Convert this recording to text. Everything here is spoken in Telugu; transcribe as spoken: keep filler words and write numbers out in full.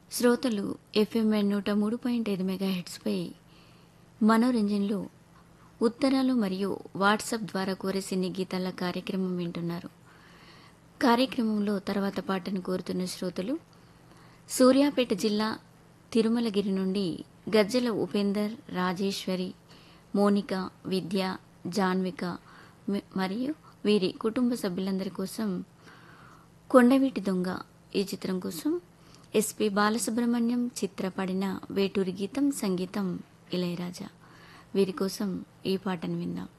శ్రోతలు ఎఫ్ఎంఎన్ నూట మూడు పాయింట్ ఐదు మెగాహెట్స్పై మనోరంజన్లో ఉత్తరాలు మరియు వాట్సాప్ ద్వారా కోరే సినీ గీతాల కార్యక్రమం వింటున్నారు. కార్యక్రమంలో తర్వాత పాటను కోరుతున్న శ్రోతలు సూర్యాపేట జిల్లా తిరుమలగిరి నుండి గజ్జల ఉపేందర్, రాజేశ్వరి, మోనిక, విద్య, జాన్విక మి- మరియు వీరి కుటుంబ సభ్యులందరి కోసం కొండవీటి దొంగ ఈ చిత్రం కోసం ఎస్పి బాలసుబ్రహ్మణ్యం చిత్ర పాడిన వేటూరి గీతం, సంగీతం ఇళయరాజా. వీరి కోసం ఈ పాటను విందాం.